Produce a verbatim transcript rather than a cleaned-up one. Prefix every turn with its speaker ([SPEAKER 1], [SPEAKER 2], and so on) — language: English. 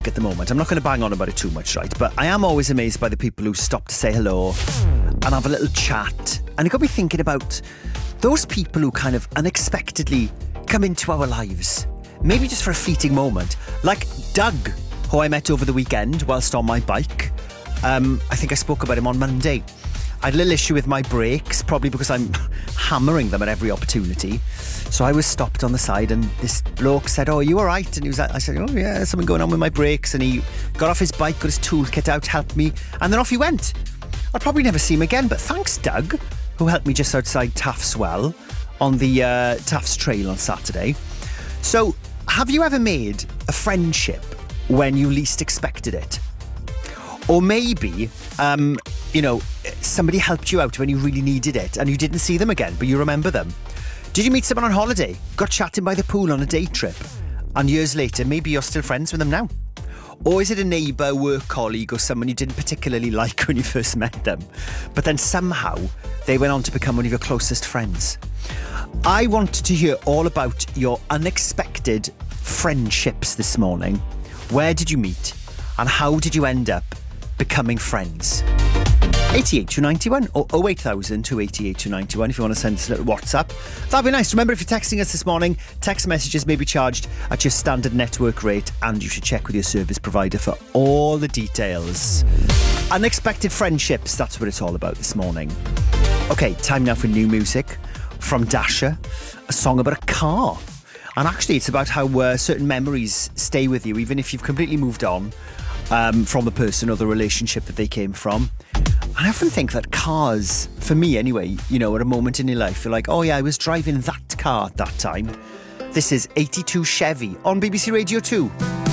[SPEAKER 1] at the moment. I'm not going to bang on about it too much, right? But I am always amazed by the people who stop to say hello and have a little chat. And it got me thinking about those people who kind of unexpectedly come into our lives, maybe just for a fleeting moment. Like Doug, who I met over the weekend whilst on my bike. Um, I think I spoke about him on Monday. I had a little issue with my brakes, probably because I'm hammering them at every opportunity. So I was stopped on the side and this bloke said, "Oh, are you all right?" And he was, I said, "Oh yeah, there's something going on with my brakes." And he got off his bike, got his toolkit out, helped me, and then off he went. I'll probably never see him again, but thanks Doug, who helped me just outside Taff's Well on the uh, Taff's Trail on Saturday. So have you ever made a friendship when you least expected it? Or maybe, um, you know, somebody helped you out when you really needed it and you didn't see them again, but you remember them. Did you meet someone on holiday, got chatting by the pool on a day trip, and years later, maybe you're still friends with them now? Or is it a neighbour, work colleague, or someone you didn't particularly like when you first met them, but then somehow they went on to become one of your closest friends? I wanted to hear all about your unexpected friendships this morning. Where did you meet? And how did you end up becoming friends? eighty-eight two ninety-one or oh eight thousand two eighty-eight two ninety-one if you want to send us a little WhatsApp. That'd be nice. Remember, if you're texting us this morning, text messages may be charged at your standard network rate, and you should check with your service provider for all the details. Unexpected friendships, that's what it's all about this morning. Okay, time now for new music from Dasha, a song about a car. And actually it's about how uh, certain memories stay with you even if you've completely moved on um, from the person or the relationship that they came from. And I often think that cars, for me anyway, you know, at a moment in your life, you're like, oh yeah, I was driving that car at that time. This is eighty-two Chevy on B B C Radio two.